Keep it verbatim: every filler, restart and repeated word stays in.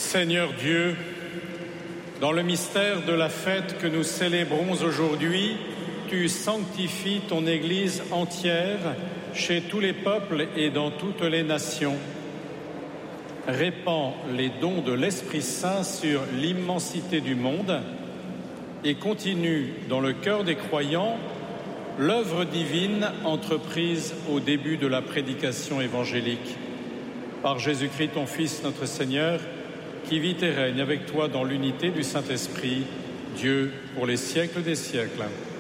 Seigneur Dieu, dans le mystère de la fête que nous célébrons aujourd'hui, tu sanctifies ton Église entière chez tous les peuples et dans toutes les nations. Répands les dons de l'Esprit Saint sur l'immensité du monde et continue dans le cœur des croyants l'œuvre divine entreprise au début de la prédication évangélique. Par Jésus-Christ, ton Fils, notre Seigneur, qui vit et règne avec toi dans l'unité du Saint-Esprit, Dieu pour les siècles des siècles.